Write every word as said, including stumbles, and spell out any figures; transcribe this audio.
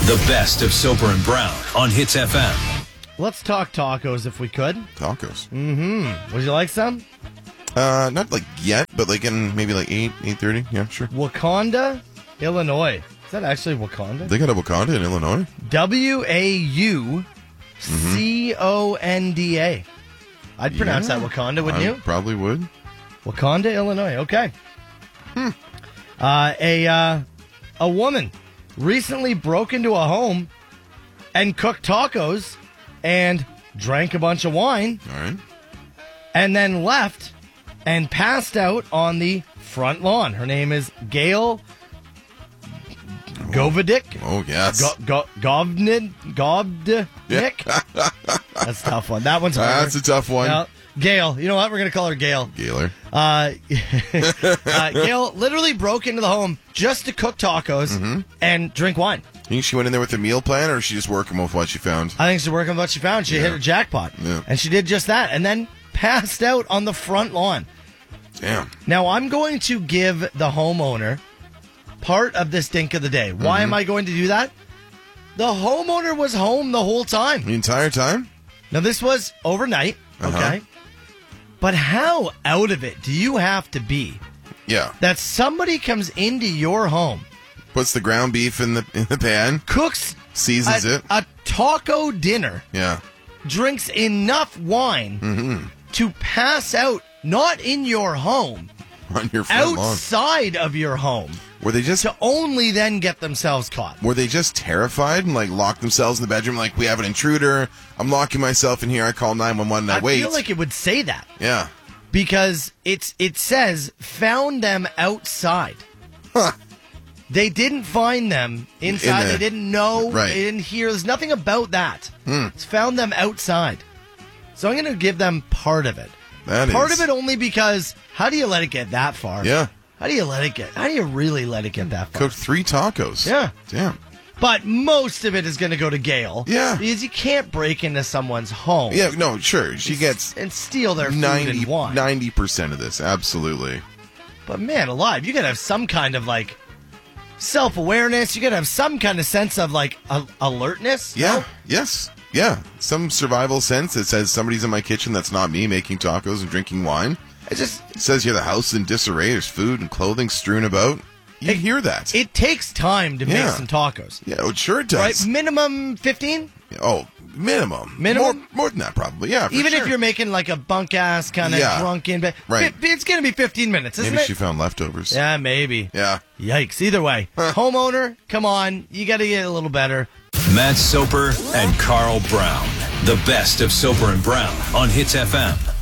The best of Soper and Brown on Hits F M. Let's talk tacos if we could. Tacos. Mm-hmm. Would you like some? Uh, not like yet, but like in maybe like eight, eight thirty. Yeah, sure. Wakanda, Illinois. Is that actually Wakanda? They got a Wakanda in Illinois. W A U C O N D A. I'd pronounce Yeah, that Wakanda, wouldn't I you? Probably would. Wakanda, Illinois. Okay. Hmm. Uh, a uh, a woman recently broke into a home and cooked tacos and drank a bunch of wine All right. and then left and passed out on the front lawn. Her name is Gail Govidic. Oh yes. Go, go, Govnid, Govdnik. That's a tough one. That one's harder. That's a tough one. Now, Gail. You know what? We're going to call her Gail. Gaylor. Uh, uh, Gail literally broke into the home just to cook tacos Mm-hmm. and drink wine. You think she went in there with a meal plan, or she just working with what she found? I think she's working with what she found. She Yeah. hit a jackpot. Yeah. And she did just that. And then passed out on the front lawn. Damn. Now, I'm going to give the homeowner part of this dink of the day. Why Mm-hmm. am I going to do that? The homeowner was home the whole time. The entire time? Now, this was overnight, Uh-huh. okay? But how out of it do you have to be Yeah. that somebody comes into your home, Puts the ground beef in the in the pan, cooks seasons a, it. a taco dinner, Yeah. drinks enough wine Mm-hmm. to pass out, not in your home, On your front lawn. outside of your home, Were they just to only then get themselves caught? Were they just terrified and like locked themselves in the bedroom? Like, we have an intruder. I'm locking myself in here. I call nine one one and I, I wait. feel like it would say that yeah. because it's it says found them outside. Huh. They didn't find them inside. In the- they didn't know. right. They didn't hear. There's nothing about that. Hmm. It's found them outside. So I'm going to give them part of it. That part is- of it only because how do you let it get that far? Yeah. How do you let it get? How do you really let it get that far? Cooked three tacos. Yeah. Damn. But most of it is going to go to Gail. Yeah. Because you can't break into someone's home. Yeah, no, sure. She gets and steal their food ninety and wine. ninety percent of this. Absolutely. But man, alive, you got to have some kind of like self-awareness. You got to have some kind of sense of like a- alertness. Yeah. no? Yes. Yeah. Some survival sense that says somebody's in my kitchen that's not me making tacos and drinking wine. It just It says here the house is in disarray. There's food and clothing strewn about. You It- hear that. it takes time to make Yeah. some tacos. yeah, oh, sure it Right? does. Minimum fifteen? Oh, minimum. Minimum? More, more than that, probably. Yeah, for Even sure. if you're making like a bunk ass kind of Yeah. drunken, but Right. it's going to be fifteen minutes, isn't Maybe it? she found leftovers. Yeah, maybe. Yeah. Yikes. Either way, homeowner, come on. You got to get a little better. Matt Soper and Carl Brown. The best of Soper and Brown on Hits F M.